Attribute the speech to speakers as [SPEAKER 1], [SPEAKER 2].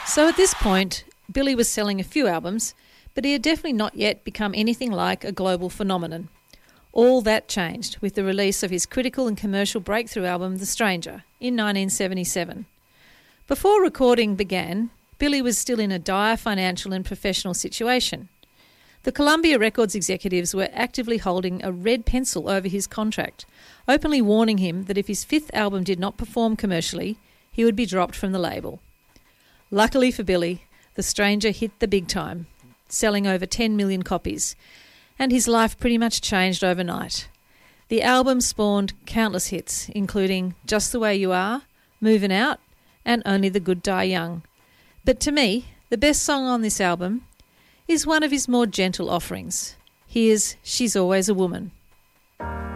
[SPEAKER 1] So at this point, Billy was selling a few albums, but he had definitely not yet become anything like a global phenomenon. All that changed with the release of his critical and commercial breakthrough album, The Stranger, in 1977. Before recording began, Billy was still in a dire financial and professional situation. The Columbia Records executives were actively holding a red pencil over his contract, openly warning him that if his fifth album did not perform commercially, he would be dropped from the label. Luckily for Billy, The Stranger hit the big time, selling over 10 million copies, and his life pretty much changed overnight. The album spawned countless hits, including Just the Way You Are, Moving Out, and Only the Good Die Young. But to me, the best song on this album is one of his more gentle offerings. Here's She's Always a Woman.